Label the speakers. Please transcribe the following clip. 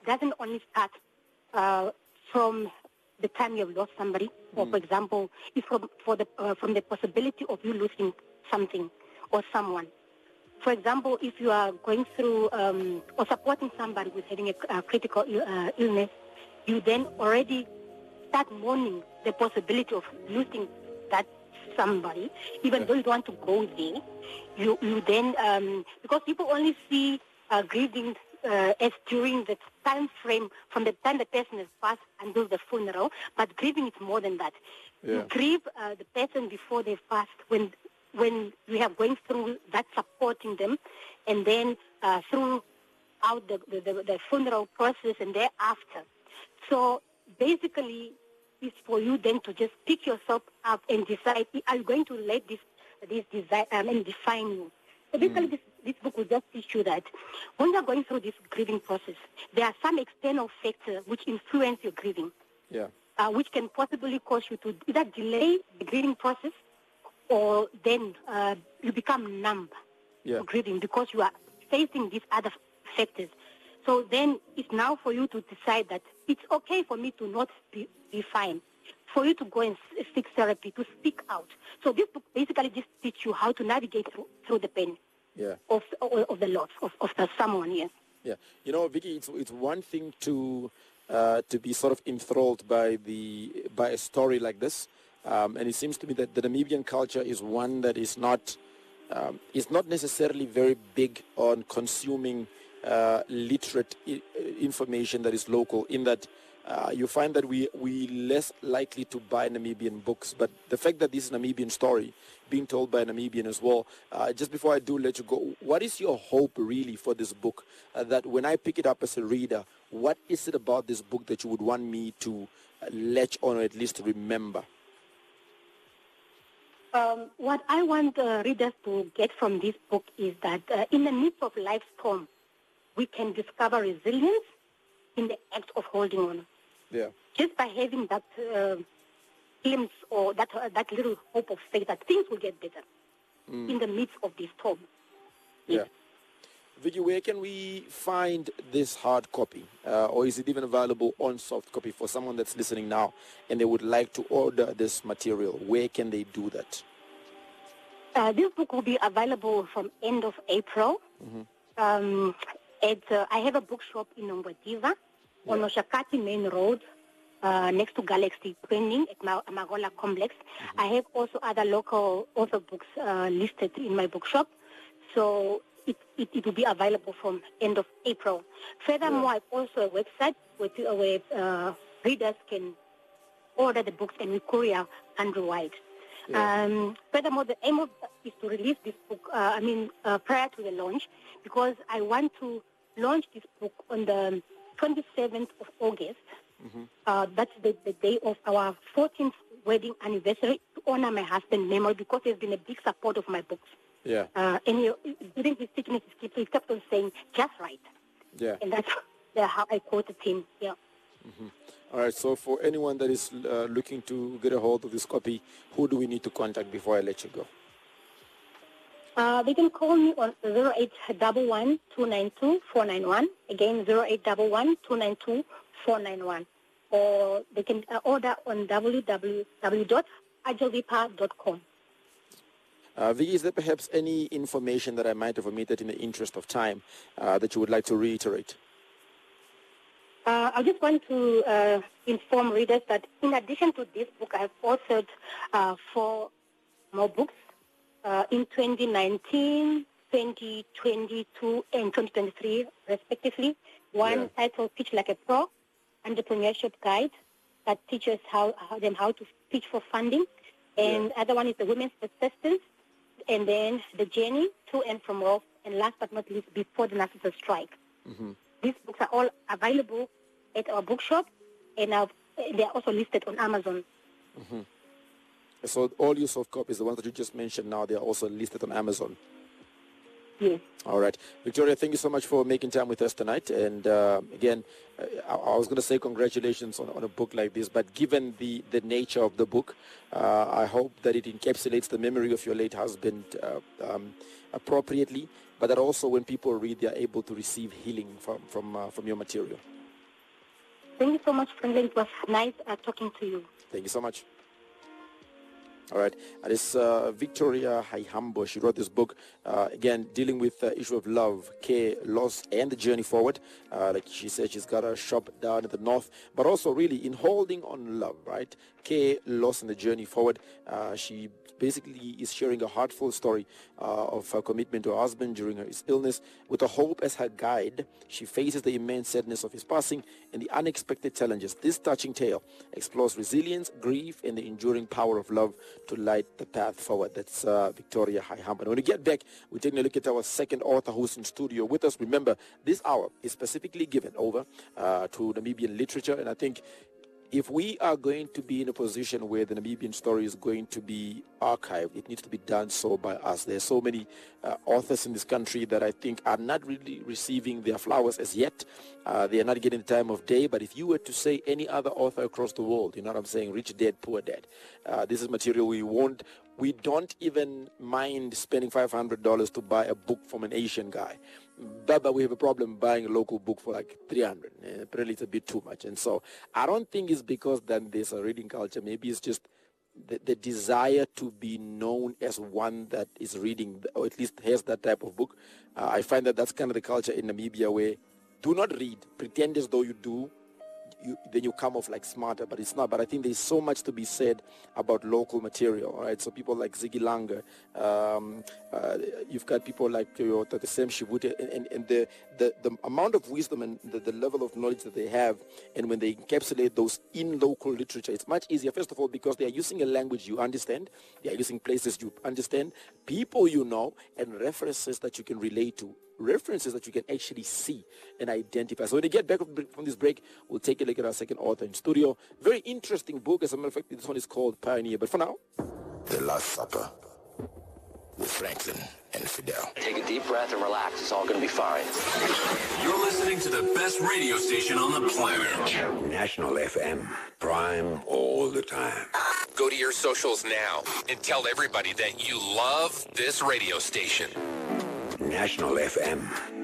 Speaker 1: doesn't only start from the time you have lost somebody, or for example, it's from the possibility of you losing something or someone. For example, if you are going through or supporting somebody who's having a critical illness, you then already start mourning the possibility of losing that somebody, even though you don't want to go there. You then, because people only see grieving as during the time frame from the time the person has passed until the funeral, but grieving is more than that.
Speaker 2: Yeah.
Speaker 1: You grieve the person before they've passed when we are going through that, supporting them, and then throughout the funeral process and thereafter. So basically, it's for you then to just pick yourself up and decide, are you going to let this define you? So basically, this book will just teach you that when you're going through this grieving process, there are some external factors which influence your grieving, which can possibly cause you to either delay the grieving process, or then you become numb to grieving because you are facing these other factors. So then it's now for you to decide that it's okay for me to not be fine, for you to go and seek therapy, to speak out. So this book basically just teaches you how to navigate through the pain of the loss of someone. Yes.
Speaker 2: Yeah. You know, Vicky, it's one thing to be sort of enthralled by a story like this, and it seems to me that the Namibian culture is one that is not necessarily very big on consuming literate information that is local, in that you find that we less likely to buy Namibian books. But the fact that this Namibian story being told by a Namibian as well, just before I do let you go, what is your hope really for this book? That when I pick it up as a reader, what is it about this book that you would want me to latch on, or at least remember?
Speaker 1: What I want readers to get from this book is that in the midst of life's storm, we can discover resilience in the act of holding on.
Speaker 2: Yeah.
Speaker 1: Just by having that glimpse or that little hope of faith that things will get better in the midst of this storm.
Speaker 2: Yeah. Vicky, where can we find this hard copy? Or is it even available on soft copy for someone that's listening now and they would like to order this material? Where can they do that?
Speaker 1: This book will be available from end of April. I have a bookshop in Ngwediva on Oshakati Main Road, next to Galaxy Training at Magola Complex. I have also other local author books listed in my bookshop. So it will be available from end of April. Furthermore, I have also a website where readers can order the books and we courier countrywide. Furthermore, the aim is to release this book, prior to the launch, because I want to launch this book on the 27th of August. That's the day of our 14th wedding anniversary, to honor my husband's memory, because he's been a big support of my books.
Speaker 2: Yeah.
Speaker 1: And during his sickness, he kept on saying, just write.
Speaker 2: Yeah.
Speaker 1: And that's how I quoted him. Yeah.
Speaker 2: All right, so for anyone that is looking to get a hold of this copy, who do we need to contact before I let you go?
Speaker 1: They can call me on 0811-292-491. Again, 0811-292-491. Or they can order on www.agilevipa.com.
Speaker 2: Vicky, is there perhaps any information that I might have omitted in the interest of time that you would like to reiterate?
Speaker 1: I just want to inform readers that in addition to this book, I have authored 4 more books in 2019, 2022, and 2023, respectively. One titled Pitch Like a Pro, Entrepreneurship Guide, that teaches how to pitch for funding. And other one is the Women's Persistence, and then The Journey to and from Wealth, and last but not least, Before the Narcissist Strike. These books are all available at our bookshop, and they are also listed on Amazon.
Speaker 2: So all your soft copies, the ones that you just mentioned now, they are also listed on Amazon.
Speaker 1: Yes.
Speaker 2: All right. Victoria, thank you so much for making time with us tonight. And again, I was going to say congratulations on a book like this, but given the nature of the book, I hope that it encapsulates the memory of your late husband appropriately, but that also when people read, they are able to receive healing from your material.
Speaker 1: Thank you so much, Franklin. It was nice talking to you.
Speaker 2: Thank you so much. All right. And it's Victoria Haihambo. She wrote this book, again, dealing with the issue of love, care, loss, and the journey forward. Like she said, she's got a shop down in the north, but also really in holding on love, right? Care, loss, and the journey forward. She basically is sharing a heartful story of her commitment to her husband during his illness. With a hope as her guide, she faces the immense sadness of his passing and the unexpected challenges. This touching tale explores resilience, grief, and the enduring power of love to light the path forward. That's Victoria Haihambo. When we get back, we're taking a look at our second author who's in studio with us. Remember, this hour is specifically given over to Namibian literature, and I think if we are going to be in a position where the Namibian story is going to be archived, it needs to be done so by us. There's so many authors in this country that I think are not really receiving their flowers as yet. They are not getting the time of day. But if you were to say any other author across the world, you know what I'm saying, rich dad, poor dad, this is material we don't even mind spending $500 to buy a book from an Asian guy. But we have a problem buying a local book for like $300. Apparently it's a bit too much. And so I don't think it's because then there's a reading culture. Maybe it's just the desire to be known as one that is reading, or at least has that type of book. I find that that's kind of the culture in Namibia, where do not read, pretend as though you do, then you come off like smarter, but it's not. But I think there's so much to be said about local material, all right? So people like Ziggy Langer, you've got people like the Sam Shivute, and the amount of wisdom and the level of knowledge that they have, and when they encapsulate those in local literature, it's much easier, first of all, because they are using a language you understand, they are using places you understand, people you know, and references that you can relate to. References that you can actually see and identify. So when we get back from this break, we'll take a look at our second author in studio. Very interesting book. As a matter of fact, this one is called Pioneer. But for now,
Speaker 3: The Last Supper with Franklin and Fidel.
Speaker 4: Take a deep breath and relax. It's all going to be fine.
Speaker 5: You're listening to the best radio station on the planet.
Speaker 3: National FM. Prime all the time.
Speaker 6: Go to your socials now and tell everybody that you love this radio station.
Speaker 3: National FM.